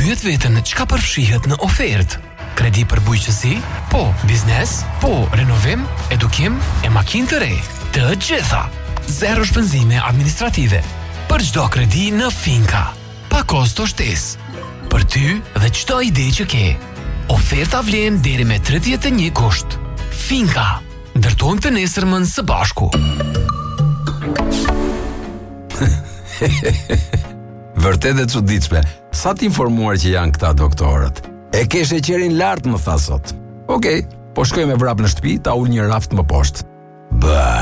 Pyet veten çka përfshihet në ofertë. Kredi për bujqësi? Po. Biznes? Po. Renovim? Edukim? E makinë të re? Të gjitha. Zero shpenzime administrative. Për çdo kredi në Finka. Pa kosto shtesë. Për ty dhe çdo ide që ke. Oferta vlen deri me 31 gusht. Finka. Ndërtojmë të nesërmën së bashku. Vërtet e çuditshme. Sa t'informuar që janë këta doktorët. E ke sheqerin lart, më tha sot. Okej, po shkoj me vrap në shtëpi, ta ul një raft më poshtë. Ba.